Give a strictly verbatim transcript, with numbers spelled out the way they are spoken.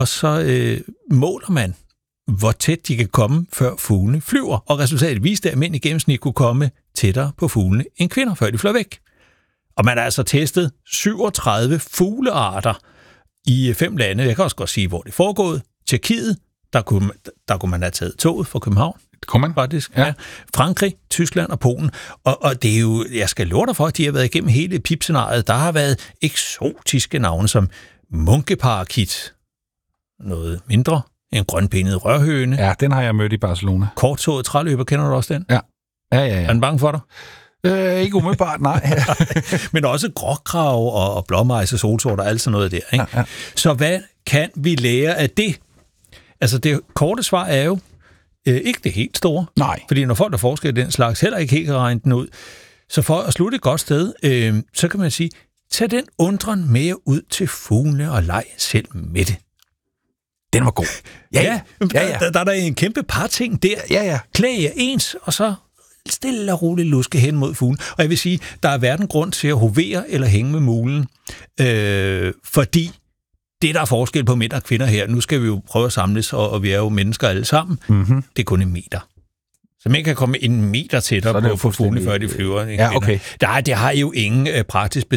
og så øh, måler man, hvor tæt de kan komme, før fuglene flyver. Og resultatet viste, at mænd i gennemsnit kunne komme tættere på fuglene end kvinder, før de fløj væk. Og man har altså testet syvogtredive fuglearter i fem lande. Jeg kan også godt sige, hvor det er foregået. Tjekkiet, der kunne, der kunne man have taget toget fra København. Det kunne man faktisk. Ja. Ja. Frankrig, Tyskland og Polen. Og, og det er jo, jeg skal love dig for, at de har været igennem hele pipscenariet. Der har været eksotiske navne som munkeparakit, noget mindre, en grønbenet rørhøne. Ja, den har jeg mødt i Barcelona. Korttået træløber, kender du også den? Ja. Ja, ja, ja. Er den bange for dig? Øh, ikke umiddelbart, nej. Men også gråkrav og, og blåmejs og solsort og alt sådan noget der. Ikke? Ja, ja. Så hvad kan vi lære af det? Altså det korte svar er jo øh, ikke det helt store. Nej. Fordi når folk der forsker i den slags, heller ikke helt kan regne den ud. Så for at slutte et godt sted, øh, så kan man sige, tag den undren med ud til fuglene og leg selv med det. Den var god. Ja, ja. ja, ja. Der, der er der en kæmpe par ting der. Ja, ja. Klæd jer ens, og så stille og roligt luske hen mod fuglen. Og jeg vil sige, der er hverken grund til at hovere eller hænge med mulen, øh, fordi det, der er forskel på mænd og kvinder her, nu skal vi jo prøve at samles, og, og vi er jo mennesker alle sammen, mm-hmm. det er kun en meter. Så man kan komme en meter tættere på, på fuglene, før de flyver. Ja, okay. Nej, det har jo ingen øh, praktisk